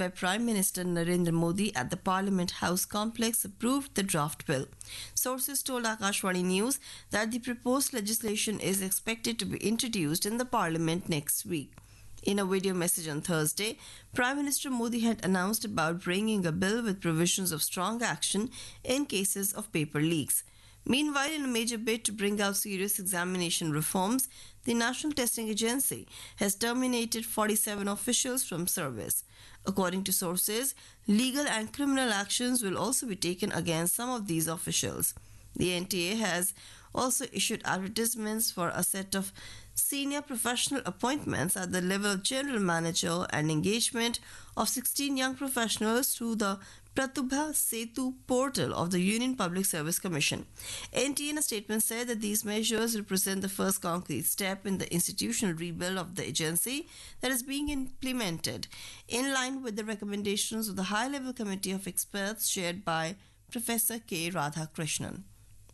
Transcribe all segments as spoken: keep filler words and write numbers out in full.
by Prime Minister Narendra Modi at the Parliament House complex approved the draft bill. Sources told Akashvani News that the proposed legislation is expected to be introduced in the Parliament next week. In a video message on Thursday, Prime Minister Modi had announced about bringing a bill with provisions of strong action in cases of paper leaks. Meanwhile, in a major bid to bring out serious examination reforms, the National Testing Agency has terminated forty-seven officials from service. According to sources, legal and criminal actions will also be taken against some of these officials. The N T A has also issued advertisements for a set of senior professional appointments at the level of general manager and engagement of sixteen young professionals through the Pratibha Setu portal of the Union Public Service Commission. N T A in a statement said that these measures represent the first concrete step in the institutional rebuild of the agency that is being implemented in line with the recommendations of the high-level committee of experts chaired by Professor K. Radhakrishnan.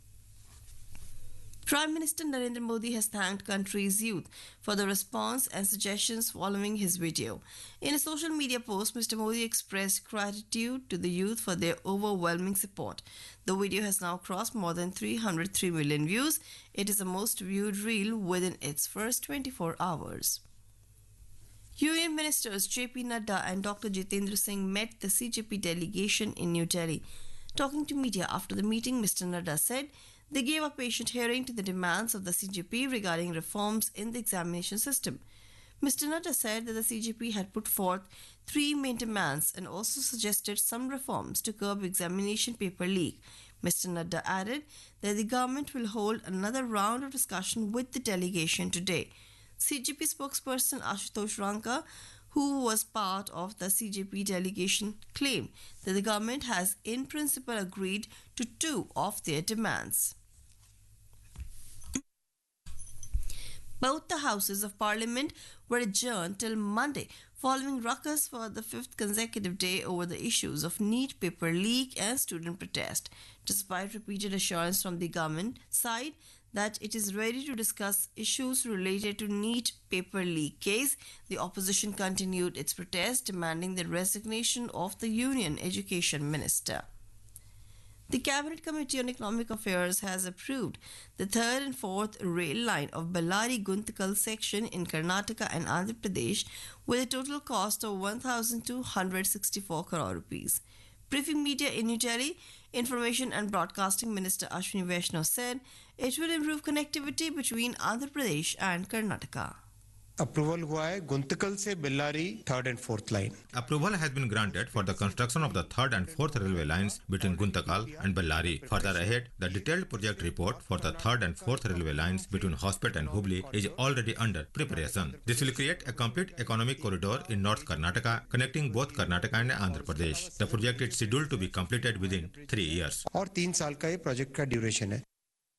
Prime Minister Narendra Modi has thanked country's youth for the response and suggestions following his video. In a social media post, Mister Modi expressed gratitude to the youth for their overwhelming support. The video has now crossed more than three hundred three million views. It is the most viewed reel within its first twenty-four hours. Union Ministers J P Nadda and Doctor Jitendra Singh met the C J P delegation in New Delhi. Talking to media after the meeting, Mister Nadda said they gave a patient hearing to the demands of the C J P regarding reforms in the examination system. Mister Nadda said that the C J P had put forth three main demands and also suggested some reforms to curb examination paper leak. Mister Nadda added that the government will hold another round of discussion with the delegation today. C J P spokesperson Ashutosh Ranka, who was part of the C J P delegation, claimed that the government has in principle agreed to two of their demands. Both the houses of parliament were adjourned till Monday, following ruckus for the fifth consecutive day over the issues of NEET paper leak and student protest. Despite repeated assurance from the government side that it is ready to discuss issues related to NEET paper leak case, the opposition continued its protest, demanding the resignation of the Union Education Minister. The Cabinet Committee on Economic Affairs has approved the third and fourth rail line of Bellary-Guntakal section in Karnataka and Andhra Pradesh with a total cost of one thousand two hundred sixty-four crore rupees. Briefing media in New Delhi, Information and Broadcasting Minister Ashwini Vaishnaw said it will improve connectivity between Andhra Pradesh and Karnataka. Approval हुआ है गुंतकल से Bellary third and fourth line. Approval has been granted for the construction of the third and fourth railway lines between Guntakal and Bellary. Further ahead, the detailed project report for the third and fourth railway lines between Hospet and Hubli is already under preparation. This will create a complete economic corridor in North Karnataka connecting both Karnataka and Andhra Pradesh. The project is scheduled to be completed within three years. और तीन साल का ये project का duration है.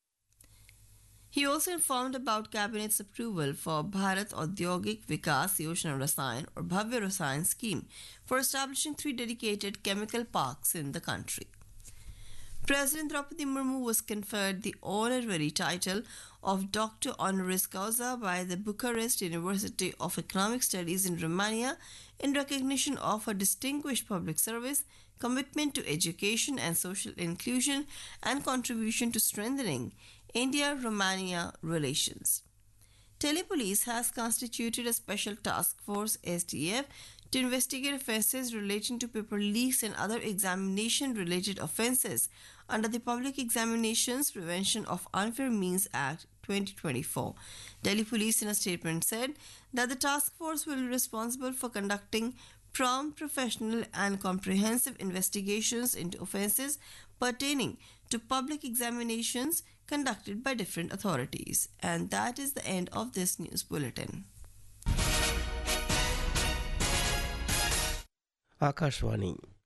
He also informed about Cabinet's approval for Bharat Audyogik Vikas Yojana Rasayan or Bhavya Rasayan scheme for establishing three dedicated chemical parks in the country. President Draupadi Murmu was conferred the honorary title of Doctor Honoris Causa by the Bucharest University of Economic Studies in Romania in recognition of her distinguished public service, commitment to education and social inclusion, and contribution to strengthening India-Romania relations. Telepolice has constituted a special task force S T F to investigate offences relating to paper leaks and other examination-related offences under the Public Examinations Prevention of Unfair Means Act twenty twenty-four. Delhi Police in a statement said that the task force will be responsible for conducting prompt, professional and comprehensive investigations into offences pertaining to public examinations conducted by different authorities. And that is the end of this news bulletin. Akashvani